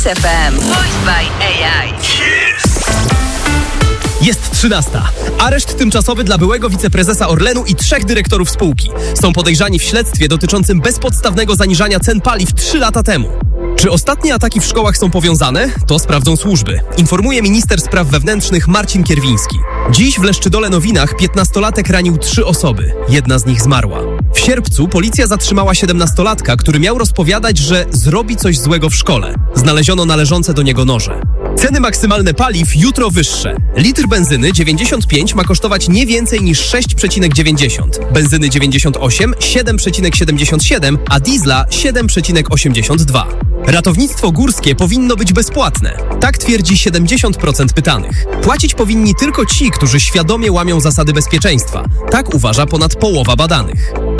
FM. Voiced by AI. Jest 13. Areszt tymczasowy dla byłego wiceprezesa Orlenu i 3 dyrektorów spółki. Są podejrzani w śledztwie dotyczącym bezpodstawnego zaniżania cen paliw 3 lata temu. Czy ostatnie ataki w szkołach są powiązane? To sprawdzą służby. Informuje minister spraw wewnętrznych Marcin Kierwiński. Dziś w Leszczydole-Nowinach 15-latek ranił 3 osoby. Jedna z nich zmarła. W sierpcu policja zatrzymała 17-latka, który miał rozpowiadać, że zrobi coś złego w szkole. Znaleziono należące do niego noże. Ceny maksymalne paliw jutro wyższe. Litr benzyny 95 ma kosztować nie więcej niż 6,90. Benzyny 98 7,77, a diesla 7,82. Ratownictwo górskie powinno być bezpłatne. Tak twierdzi 70% pytanych. Płacić powinni tylko ci, którzy świadomie łamią zasady bezpieczeństwa. Tak uważa ponad połowa badanych.